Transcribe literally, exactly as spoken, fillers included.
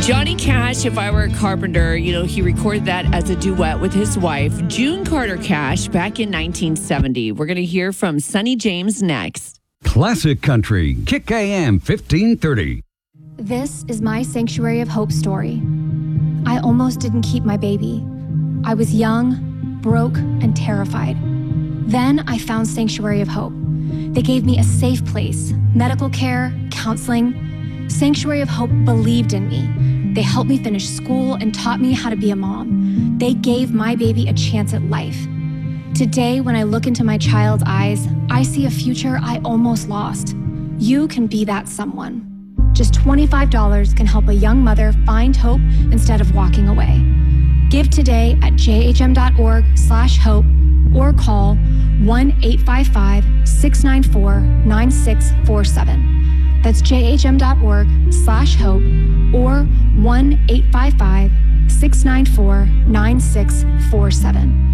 Johnny Cash, If I Were a Carpenter, you know, he recorded that as a duet with his wife, June Carter Cash, back in nineteen seventy. We're going to hear from Sonny James next. Classic Country, Kick A M fifteen thirty. This is my Sanctuary of Hope story. I almost didn't keep my baby. I was young, broke, and terrified. Then I found Sanctuary of Hope. They gave me a safe place, medical care, counseling. Sanctuary of Hope believed in me. They helped me finish school and taught me how to be a mom. They gave my baby a chance at life. Today, when I look into my child's eyes, I see a future I almost lost. You can be that someone. Just twenty-five dollars can help a young mother find hope instead of walking away. Give today at jhm.org slash hope or call one eight five five, six nine four, nine six four seven. That's jhm.org slash hope or one eight five five, six nine four, nine six four seven.